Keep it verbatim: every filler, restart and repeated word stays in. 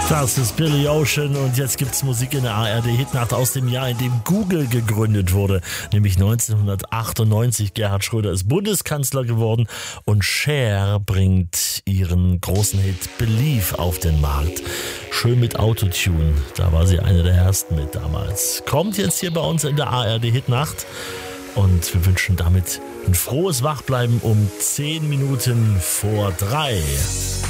Das ist Billy Ocean und jetzt gibt's Musik in der A R D-Hitnacht aus dem Jahr, in dem Google gegründet wurde, nämlich neunzehnhundertachtundneunzig. Gerhard Schröder ist Bundeskanzler geworden und Cher bringt ihren großen Hit Believe auf den Markt. Schön mit Autotune, da war sie eine der ersten mit damals. Kommt jetzt hier bei uns in der A R D-Hitnacht und wir wünschen damit ein frohes Wachbleiben um zehn Minuten vor drei.